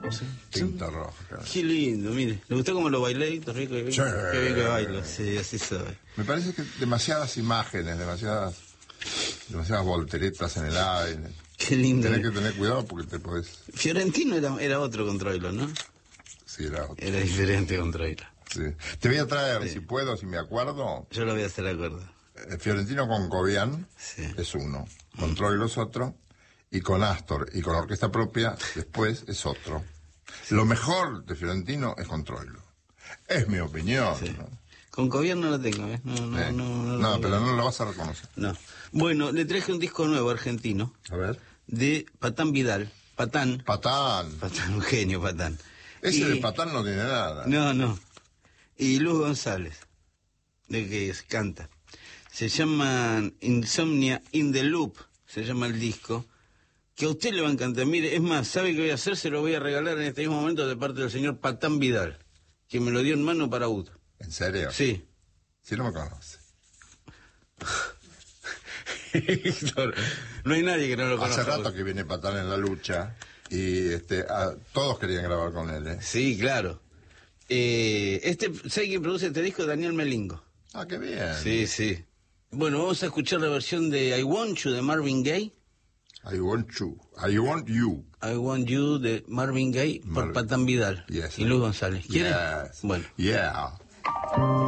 Sí. Tinta roja. Claro. Qué lindo, mire. ¿Le gustó cómo lo bailé, Víctor Rico? Qué bien que bailo. Sí, así soy. Me parece que demasiadas imágenes, demasiadas volteretas en el aire. Qué lindo. Tenés que tener cuidado porque te podés... Fiorentino era otro con Troilo, ¿no? Sí, era otro. Era diferente con Troilo. Sí. Te voy a traer, si puedo, si me acuerdo... Yo lo voy a hacer de acuerdo. Fiorentino con Cobian es uno, con Troilo es otro, y con Astor y con orquesta propia después es otro. Lo mejor de Fiorentino es con Troilo. Es mi opinión. Sí. ¿No? Con Cobian no lo tengo, ¿eh? No, pero no lo vas a reconocer. No. Bueno, le traje un disco nuevo argentino. A ver. De Patán Vidal. Patán, un genio, Patán. Ese de Patán no tiene nada. No. Y Luz González, de que canta. Se llama Insomnia in the Loop, se llama el disco, que a usted le va a encantar. Mire, es más, ¿sabe qué voy a hacer? Se lo voy a regalar en este mismo momento de parte del señor Patán Vidal, que me lo dio en mano para Uto. ¿En serio? Sí. Si no me conoce. Víctor, no hay nadie que no lo conozca. Hace rato que viene Patán en la lucha y todos querían grabar con él. Sí, claro. ¿Sabe quién produce este disco? Daniel Melingo. Ah, qué bien. Sí. Bueno, vamos a escuchar la versión de I Want You de Marvin Gaye. I Want You. I Want You de Marvin Gaye por Patán Vidal y Luz González. ¿Quiere? Yes. Bueno. Yeah.